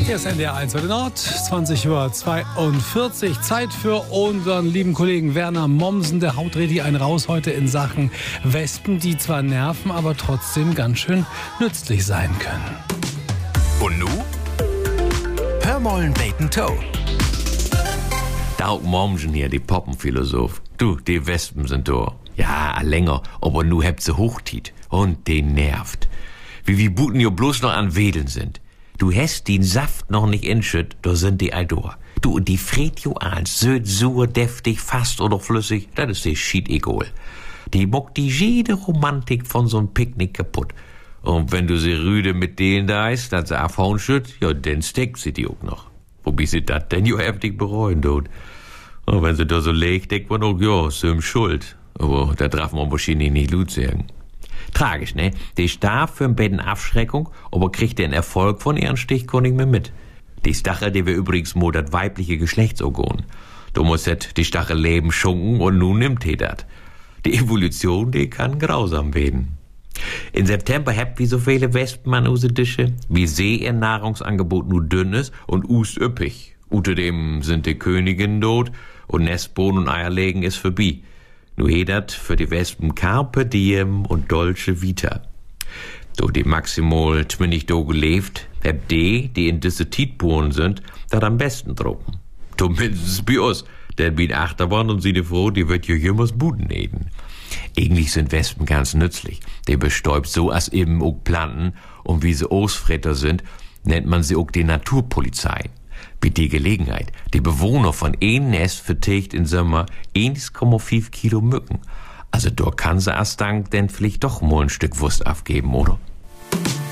Hier ist NDR 1 heute Nord, 20:42 Uhr. Zeit für unseren lieben Kollegen Werner Mommsen. Der haut richtig einen raus heute in Sachen Wespen, die zwar nerven, aber trotzdem ganz schön nützlich sein können. Und nu? Hör mollen Bacon Toe. Daug Mommsen hier, die Poppenphilosoph. Du, die Wespen sind da. Ja, länger, aber nu habt sie hochtit. Und den nervt. Wie Buten jo bloß noch an Wedeln sind. Du hast den Saft noch nicht inschütt, da sind die Eidor. Du, und die fred jo an, söd, sur, deftig, fast oder flüssig, das ist die Schied egal. Die mockt die jede Romantik von so'n Picknick kaputt. Und wenn du sie rüde mit denen da ist, dass sie abhauen schütt, ja, dann steckt sie die auch noch. Wobei sie dat denn jo heftig bereuen tut. Und wenn sie da so legt, denkt man auch, ja, sind schuld. Aber da darf man wahrscheinlich nicht Lut sagen. Tragisch, ne? Die starb für ein Betten Abschreckung, aber kriegt den Erfolg von ihren Stichkundig mehr mit. Die Stachel, die wir übrigens mal das weibliche Geschlechtsorgan. Du musst die Stachel leben schunken und nun nimmt die dat. Die Evolution, die kann grausam werden. In September habt wie so viele Wespen an use Dische, wie See ihr Nahrungsangebot nur dünn ist und us üppig. Außerdem sind die Königinnen tot und Nestbohnen und Eierlegen ist vorbei. Nu hedert für die Wespen Carpe Diem und Dolce Vita. So die maximal 20 Tage gelebt, hab die in diese Tietbohnen sind, dat am besten trocken. Zumindest bei uns, denn wie Achterbahn und sie die froh, die wird jo jümmers Buden eden. Eigentlich sind Wespen ganz nützlich. Die bestäubt so als eben auch Planten und wie sie Ausfretter sind, nennt man sie auch die Naturpolizei. Bei die Gelegenheit, die Bewohner von ein Nest vertilgt im Sommer 1,5 Kilo Mücken. Also da kann sie erst dank denn vielleicht doch mal ein Stück Wurst abgeben, oder?